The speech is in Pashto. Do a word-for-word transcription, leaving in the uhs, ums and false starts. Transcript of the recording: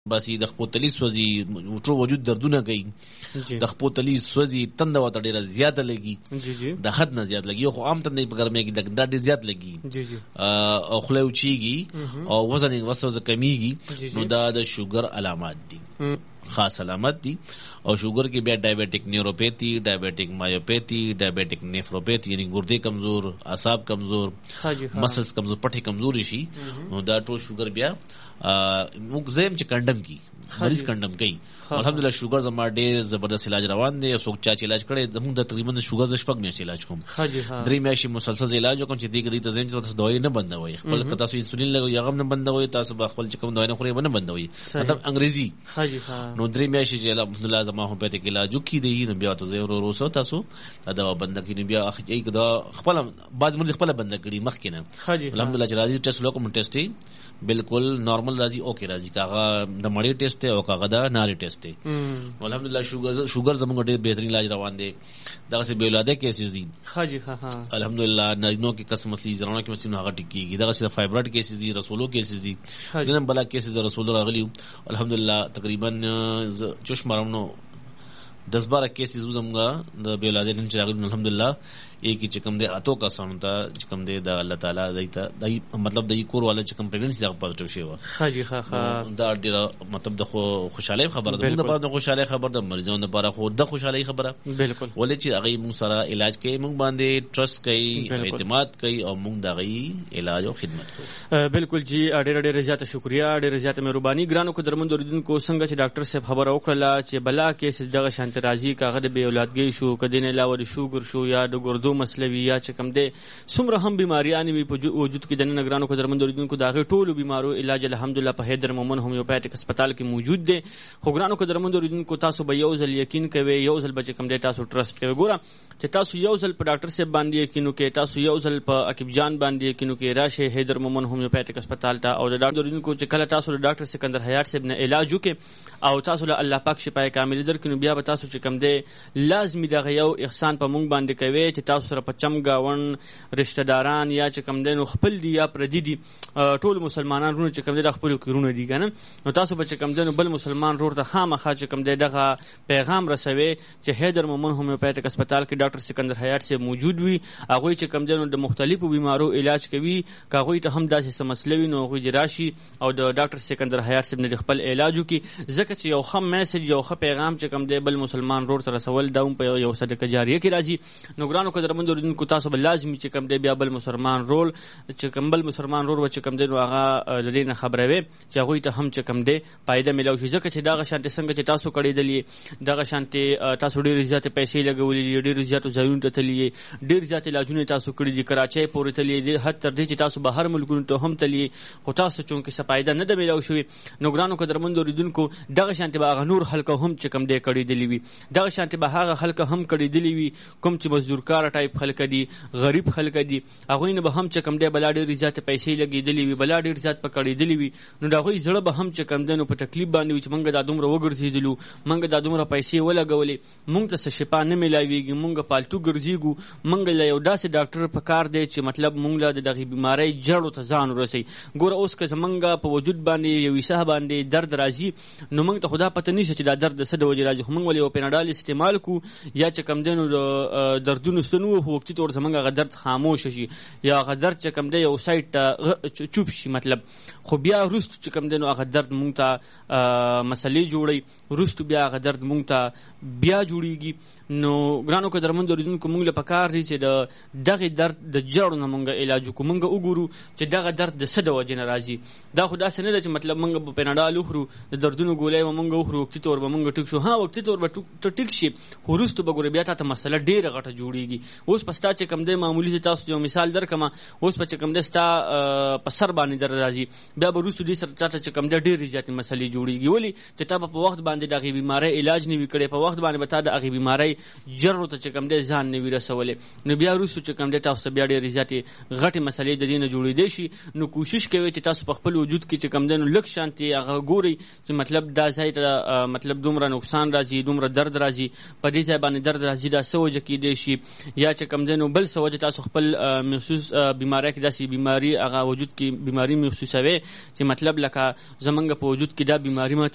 باسي د خپل تلی سوځي ټول وجود دردونه کوي د خپل تلی سوځي تنده وته ډیره زیاته لګي جی جی د حد نه زیات لګي خو عام تنده په ګرمۍ کې د ډیر زیات لګي جی جی او خله وچیږي او وزن وسوسه کمیږي نو دا د شوګر علامات دي خاص علامات دي او شوګر کې بیا ډایابټیک نیوروپیتھی ډایابټیک مایوپیتھی ډایابټیک نیفروپیتھی یعنی ګردې کمزور اعصاب کمزور مسلز کمزور پټي کمزوري شي نو دا ټول شوګر بیا موږ زم چې کندم کی مریض کندم کوي الحمدلله شوګر زما ډېر زبردست علاج روان دی څوک چا چې علاج کړي زموږ د تقریبا شوګر ز شپږ میاشتې علاج کوم درې میاشتې مسلسل علاج کوم چې دې کې د زم چې تاسو دوايي نه بندوي خپل کتا سو انسولین لګوي هغه نه بندوي تاسو به خپل چې کوم دوايي نه خوري نه بندوي مطلب انګريزي نو درې میاشتې چې الحمدلله زما هم په دې کې علاج کوي دی نو بیا تاسو ورو ورو تاسو دا دوا بند کړي بیا اخی دا خپل بعض مرض خپل بند کړي مخ کې نه الحمدلله چې راځي ټیسټ لوکم ټیسټ بالکل نارمل راځي اوکے راځي کاغه د مړی ټیسټ او کاغه د ناری ټیسټ الحمدلله شوګر شوګر زموږ ډېر بهترین علاج روان دی دغه سه بیولاده کیسز دي ها جی ها ها الحمدلله نو کې قسم اصلي زرانو کې مسلمان هغه ټکیږي دغه سه فایبرایډ کیسز دي رسولو کیسز دي دنه بلا کیسز رسول راغلی الحمدلله تقریبا چش مرمنو دس بارہ کیسز زموږ د بیولاده نن راغلی الحمدلله ایک چې کوم دی اتو کا سنتا چې کوم دی د الله تعالی دایته دای مطلب د کور والا چې کوم پریګنسی هغه پازټیو شي وا ها جی ها ها دا ډیره مطلب د خوشاله خبره ده د بعد خوشاله خبره د مریضانو لپاره خو د خوشاله خبره بالکل ولې چې هغه موږ سره علاج کوي موږ باندې ټرست کوي اعتماد کوي او موږ دغه علاج او خدمت کوو بالکل جی ډیره ډیره زیاته شکریا ډیره زیاته مهرباني ګرانو کو درمند اوریدونکو څنګه چې ډاکټر صاحب خبر وکړه چې بلا کې دغه شانت راځي کاغه د بې اولادګي شو کدی نه علاوه د شوګر شو یا د ګردو مسلوي یا کم دے څومره هم بیماریان وي په وجود کې د نگرانو کو درمند اوریدونکو داغه ټولو بیمارو علاج الحمدلله په حیدر مومن هومیوپیتھک هسپتال کې موجود دي خو ګرانو کو درمند اوریدونکو تاسو به یو ځل یقین کوئ یو ځل به کم دے تاسو ټرست کوئ ګوره چې تاسو یو ځل په ډاکټر صاحب باندې یقینو کې تاسو یو ځل په عقیب جان باندې یقینو کې راشه حیدر مومن هومیوپیتھک هسپتال ته او د ډاکټر اوریدونکو چې کله تاسو د ډاکټر سکندر حیات صاحب نه علاج وکړي او تاسو له الله پاک شفای کامل درکړي بیا به تاسو چې کم دے لازمي دغه یو احسان په مونږ باندې کوي چې تاسو سره په چم گاون رشتہ داران یا چې کم دینو خپل دی یا پردي دي ټول مسلمانان رونه چې کم دي د خپل کورونه دي کنه نو تاسو به چې کم دینو بل مسلمان رور ته خامخا چې کم دی دغه پیغام رسوي چې حیدر مومن هومیوپیتھک هسپتال کې ډاکټر سکندر حیات سے موجود وي هغه چې کم دینو د مختلفو بیمارو علاج کوي کاغوي ته هم داسې مسلوي نو غوي راشي او د ډاکټر سکندر حیات سے نه خپل علاج کوي ځکه چې یو خام میسج یو خام پیغام چې کم دی بل مسلمان رور ته رسول دا په یو صدقه جاریه کې راځي نو ګرانو کو درمند اوریدونکو تاسو بل لازمي چې کم دی بیا بل مسلمان رول چې کم بل مسلمان رول و چې کم دی نو هغه د دې نه خبره وي چې هغه ته هم چې کم دی پایده ملو شي ځکه چې دغه شانتي څنګه چې تاسو کړی دلی دغه شانتي تاسو ډېر زیات پیسې لګولې ډېر زیات ځایونه ته تللی ډېر زیات علاجونه تاسو کړی دي کراچۍ پورې تللی دي حتی تر دې چې تاسو بهر ملکونو ته هم تللی خو تاسو چون کې سپایده نه د ملو شوی نو ګرانو کو درمند اوریدونکو دغه شانتي به هغه نور خلک هم چې کم دی کړی دلی وي دغه شانتي به هغه خلک هم کړی دلی وي کوم چې مزدورکار ټایپ خلک دي غریب خلک دي هغه نه به هم چې کم دی بلا ډېر زیات پیسې لګېدلې وي بلا ډېر زیات پکړېدلې وي نو د هغوی زړه به هم چې کم دی نو په تکلیف باندې وي چې موږ دا دومره وګرځېدلو موږ دا دومره پیسې ولګولې موږ ته څه شفا نه میلاویږي موږ پالتو ګرځېږو موږ له یو داسې ډاکټر په کار دی چې مطلب موږ له د دغې بیمارۍ جړو ته ځان ورسوي ګوره اوس که زموږ په وجود باندې یو حصه باندې درد راځي نو موږ ته خو دا پته نشته چې دا درد د څه د وجې راځي خو موږ ولې یو پیناډال استعمال کړو یا چې کم دی نو د دردونو ستنو خو وقتي طور زموږ هغه درد خاموش شي یا هغه درد چې کم دی یو سایډ ته چوپ شي مطلب خو بیا وروستو چې کم دی نو هغه درد مونږ ته مسلې جوړوي وروستو بیا هغه درد مونږ ته بیا جوړیږي نو ګرانو که درمند اوریدونکو موږ له پکار دی چې د دغې درد د جړو نه موږ علاج وکړو موږ وګورو چې دغه درد د څه د وجې نه راځي دا خو داسې نه ده چې مطلب موږ به پیناډال وخورو د دردونو ګولۍ به موږ وخورو وقتي طور به موږ ټیک شو ها وقتي طور به ټیک شي خو وروستو به ګورې بیا تا ته مسله ډېره غټه جوړیږي اوس په ستا چې کم دی معمولي زه تاسو یو مثال درکړم اوس په چې کم دی ستا په سر باندې درد راځي بیا به وروستو دې سره تا ته چې کم دی ډېرې زیاتې مسلې جوړیږي ولې چې تا به په وخت باندې د هغې بیمارۍ علاج نه وي کړی په وخت باندې به تا د هغې بیمارۍ جرو ته چې کم دی ځان نه وي رسولی نو بیا وروستو چې کم دی تاسو ته بیا ډېرې زیاتې غټې مسلې د دې نه جوړېدی شي نو کوشش کوئ چې تاسو په خپل وجود کې چې کم دی نو لږ شانتې هغه ګورئ چې مطلب دا ځای ته مطلب دومره نقصان راځي دومره درد راځي په دې ځای باندې درد راځي دا څه وجه کیدی شي یا چې کم دی نو بل څه وجه تاسو خپل محسوس بیماری کې داسې بیماری هغه وجود کې بیماری محسوسوي چې مطلب لکه زمونږ په وجود کې دا بیماری